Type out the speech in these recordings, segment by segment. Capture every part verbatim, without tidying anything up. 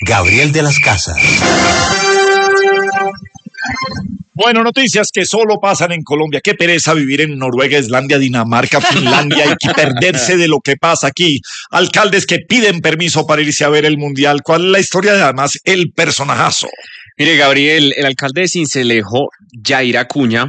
Gabriel de las Casas. Bueno, noticias que solo pasan en Colombia. Qué pereza vivir en Noruega, Islandia, Dinamarca, Finlandia y que perderse de lo que pasa aquí. Alcaldes que piden permiso para irse a ver el Mundial. ¿Cuál es la historia de además el personajazo? Mire, Gabriel, el alcalde de Sincelejo, Yair Acuña,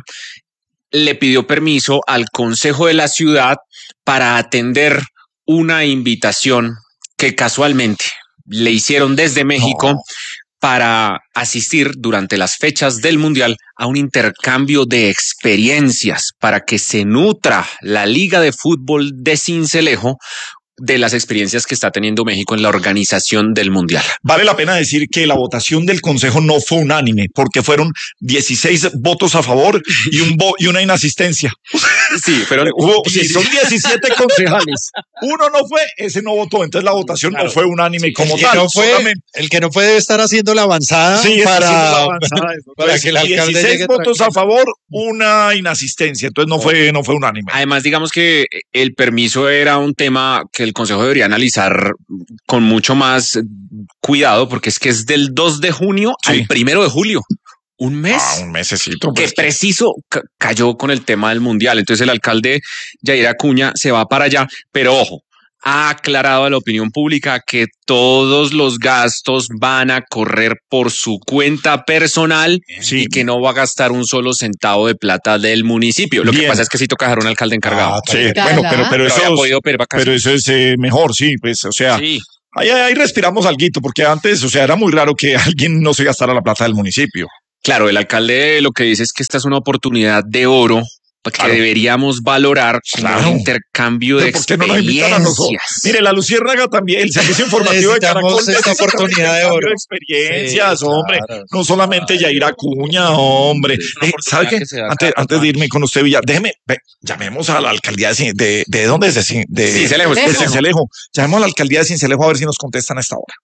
le pidió permiso al Consejo de la ciudad para atender una invitación que casualmente le hicieron desde México. No. Para asistir durante las fechas del Mundial a un intercambio de experiencias para que se nutra la Liga de Fútbol de Sincelejo de las experiencias que está teniendo México en la organización del Mundial. Vale la pena decir que la votación del Consejo no fue unánime, porque fueron dieciséis votos a favor y, un vo y una inasistencia. Sí, pero hubo, sí, son diecisiete concejales. Uno no fue, ese no votó, entonces la votación claro. no fue unánime sí, como el tal. Que no fue, el que no fue debe estar haciendo la avanzada sí, para, la avanzada para que el alcalde dieciséis llegue votos tranquilo. A favor, una inasistencia, entonces no fue, no fue unánime. Además, digamos que el permiso era un tema que el Consejo debería analizar con mucho más cuidado, porque es que es del dos de junio sí. al primero de julio. Un mes. Ah, un mesecito. Que preciso ca cayó con el tema del Mundial. Entonces el alcalde Yair Acuña se va para allá, pero ojo, ha aclarado a la opinión pública que todos los gastos van a correr por su cuenta personal sí. y que no va a gastar un solo centavo de plata del municipio. Lo Bien. que pasa es que sí toca dejar un alcalde encargado. Ah, sí. Bueno, pero, pero, eso, pero eso es eh, mejor, sí, pues, o sea, sí. ahí, ahí respiramos alguito, porque antes, o sea, era muy raro que alguien no se gastara la plata del municipio. Claro, el alcalde lo que dice es que esta es una oportunidad de oro que claro. deberíamos valorar claro. como un intercambio de experiencias. No Mire, la Luciérnaga también, el servicio informativo de Caracol esta oportunidad de oro. De experiencias, sí, hombre, claro. no solamente Yair Acuña, hombre. Eh, ¿Sabe qué? Antes, antes de irme con usted, Villar, déjeme, ve, llamemos a la alcaldía de, de, de ¿dónde es? De, de Sincelejo. De Sincelejo. Llamemos a la alcaldía de Sincelejo a ver si nos contestan a esta hora.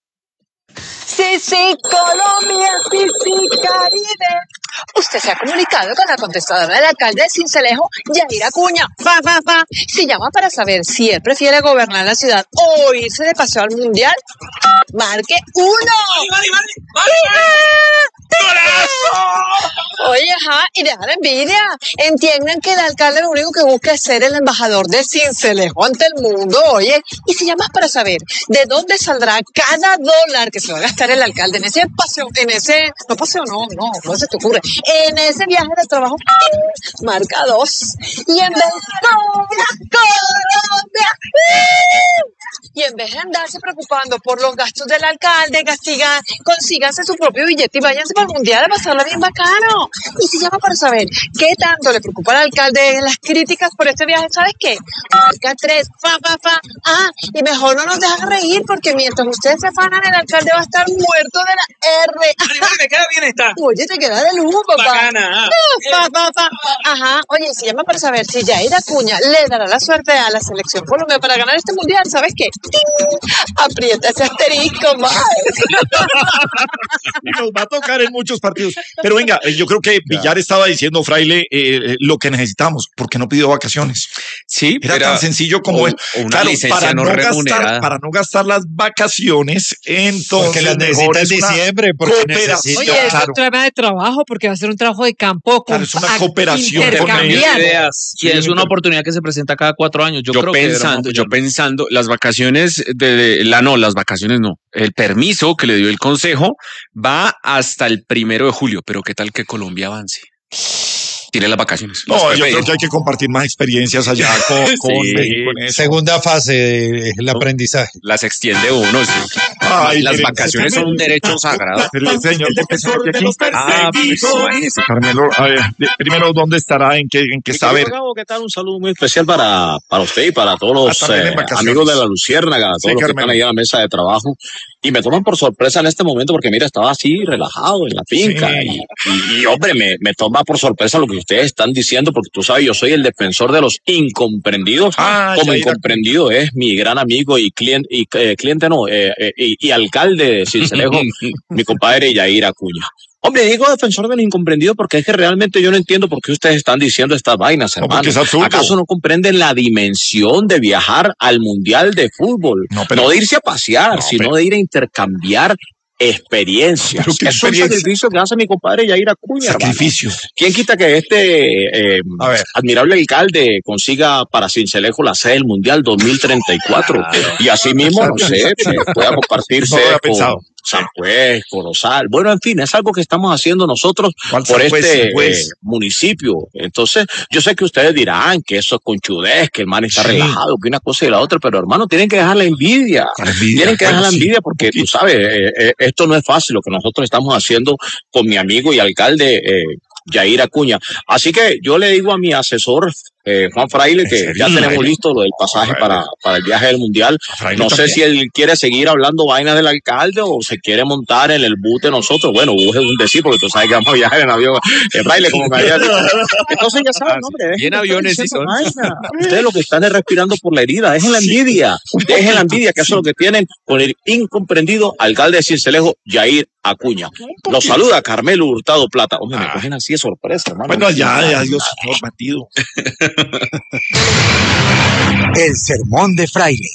Sí, sí, Colombia, sí, sí, Caribe. Usted se ha comunicado con la contestadora del alcalde de Sincelejo, Yair Acuña. Fa, fa, fa. Si llama para saber si él prefiere gobernar la ciudad o irse de paseo al Mundial, marque uno. ¡Vale, vale, vale! ¡Golazo! Oye, ajá, y deja la envidia. Entiendan que el alcalde lo único que busca es ser el embajador de Sincelejo ante el mundo, oye. Y si llamas para saber de dónde saldrá cada dólar que se va a gastar el alcalde en ese paseo, en ese, no paseo, no, no, no se te ocurre, en ese viaje de trabajo, marca dos. Y en vez de Colombia, y en vez de andarse preocupando por los gastos del alcalde, castigan, consíganse su propio billete y váyanse para el Mundial a pasarla bien bacano. Y si llama para saber qué tanto le preocupa al alcalde las críticas por este viaje, ¿sabes qué? Marca tres, fa, fa, fa. Ah, y mejor no nos dejan reír porque mientras ustedes se afanan, el alcalde va a estar muerto de la R. Vale, vale, me queda bien esta. Oye, te queda de lujo, papá. Bacana. Ah, fa, fa, fa. Ajá, oye, si llama para saber si Yair Acuña le dará la suerte a la selección Colombia para ganar este Mundial, ¿sabes qué? ¡Ting! Aprieta ese asterisco, madre. Nos va a tocar en muchos partidos. Pero venga, yo creo que Villar estaba diciendo, Fraile, eh, lo que necesitamos. ¿Por qué no pidió vacaciones? Sí, era, era tan sencillo como o, es. O una claro, licencia para no, no remunerada. gastar, para no gastar las vacaciones, entonces porque las necesita en diciembre. Porque necesita, Oye, es claro. un tema de trabajo, porque va a ser un trabajo de campo. Claro, es una cooperación. Ideas. Y es una oportunidad que se presenta cada cuatro años. Yo, yo creo pensando, que yo pensando, las vacaciones de, de la no, las vacaciones no. El permiso que le dio el consejo va hasta el primero de julio, pero qué tal que Colombia avance. Tiene las vacaciones. No, yo creo que hay que compartir más experiencias allá con, con sí, México en eso. Segunda fase del aprendizaje. Las extiende uno. Sí. Ay, las vacaciones son un derecho sagrado. Pero el señor de ah, pues, Carmelo, a ver, primero, ¿dónde estará? ¿En qué, en qué está? A ver. ¿Qué tal? Un saludo muy especial para, para usted y para todos los eh, amigos de la Luciérnaga, todos sí, los que Carmelo. Están ahí en la mesa de trabajo. Y me toman por sorpresa en este momento porque, mira, estaba así relajado en la finca. Sí. Y, y, y, hombre, me, me toma por sorpresa lo que ustedes están diciendo, porque tú sabes, yo soy el defensor de los incomprendidos. Ah, como incomprendido es mi gran amigo y cliente, y, eh, cliente no, eh, eh, y, y alcalde de Sincelejo, mi compadre Yair Acuña. Hombre, digo defensor del incomprendido porque es que realmente yo no entiendo por qué ustedes están diciendo estas vainas, hermano. No, ¿acaso no comprenden la dimensión de viajar al Mundial de Fútbol? No, pero, no de irse a pasear, no, sino pero, de ir a intercambiar experiencias. Es experiencia? un sacrificio que hace mi compadre Yair Acuña. Sacrificio. Hermano. ¿Quién quita que este eh, admirable alcalde consiga para Cincelejo la sede del Mundial dos mil treinta y cuatro? Claro. Y así mismo, no sé, pueda compartirse no con San Juez, Corozal. Bueno, en fin, es algo que estamos haciendo nosotros por este eh, municipio. Entonces, yo sé que ustedes dirán que eso es conchudez, que el man está sí. relajado, que una cosa y la otra, pero hermano, tienen que dejar la envidia. La envidia tienen que dejar la envidia porque, tú sabes, eh, eh, esto no es fácil lo que nosotros estamos haciendo con mi amigo y alcalde eh, Yair Acuña. Así que yo le digo a mi asesor Eh, Juan Fraile, que ya tenemos listo lo del pasaje para, para el viaje del Mundial. No sé si él quiere seguir hablando vainas del alcalde o se quiere montar en el bus de nosotros. Bueno, bus es un decir porque tú sabes que vamos a viajar en avión. Eh, Fraile, como me había dicho. Entonces ya saben, hombre. Bien aviones sí son. Ustedes lo que están es respirando por la herida. Dejen la envidia. Dejen la envidia, que eso es lo que tienen con el incomprendido alcalde de Cincelejo, Yair Acuña. Los saluda Carmelo Hurtado Plata. Hombre, me cogen así de sorpresa, hermano. Bueno, ya, ya, Dios, señor batido. El sermón de Fraile.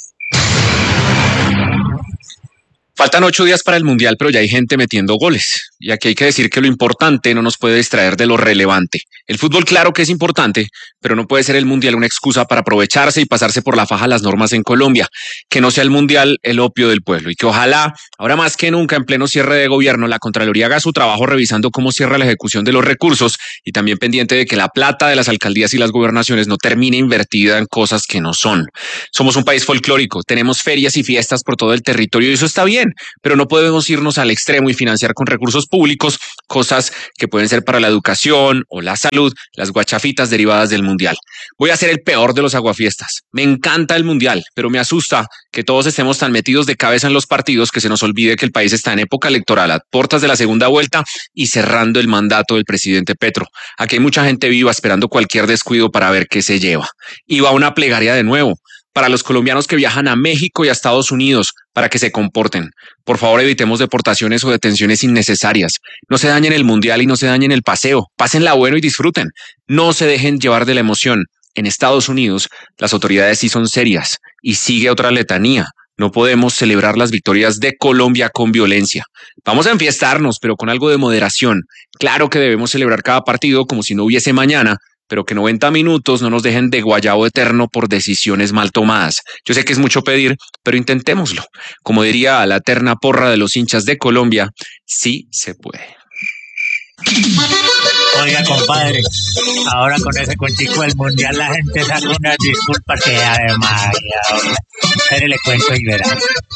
Faltan ocho días para el Mundial, pero ya hay gente metiendo goles. Y aquí hay que decir que lo importante no nos puede distraer de lo relevante. El fútbol, claro que es importante, pero no puede ser el Mundial una excusa para aprovecharse y pasarse por la faja las normas en Colombia. Que no sea el Mundial el opio del pueblo. Y que ojalá, ahora más que nunca, en pleno cierre de gobierno, la Contraloría haga su trabajo revisando cómo cierra la ejecución de los recursos y también pendiente de que la plata de las alcaldías y las gobernaciones no termine invertida en cosas que no son. Somos un país folclórico, tenemos ferias y fiestas por todo el territorio y eso está bien. Pero no podemos irnos al extremo y financiar con recursos públicos cosas que pueden ser para la educación o la salud, las guachafitas derivadas del Mundial. Voy a ser el peor de los aguafiestas. Me encanta el Mundial, pero me asusta que todos estemos tan metidos de cabeza en los partidos que se nos olvide que el país está en época electoral, a puertas de la segunda vuelta y cerrando el mandato del presidente Petro. Aquí hay mucha gente viva esperando cualquier descuido para ver qué se lleva. Y va una plegaria de nuevo para los colombianos que viajan a México y a Estados Unidos, para que se comporten. Por favor, evitemos deportaciones o detenciones innecesarias. No se dañen el Mundial y no se dañen el paseo. Pásenla bueno y disfruten. No se dejen llevar de la emoción. En Estados Unidos, las autoridades sí son serias. Y sigue otra letanía. No podemos celebrar las victorias de Colombia con violencia. Vamos a enfiestarnos, pero con algo de moderación. Claro que debemos celebrar cada partido como si no hubiese mañana, pero que noventa minutos no nos dejen de guayabo eterno por decisiones mal tomadas. Yo sé que es mucho pedir, pero intentémoslo. Como diría la eterna porra de los hinchas de Colombia, sí se puede. Oiga, compadre, ahora con ese cuentico del Mundial la gente saca unas disculpas que además, ya, le cuento y verá.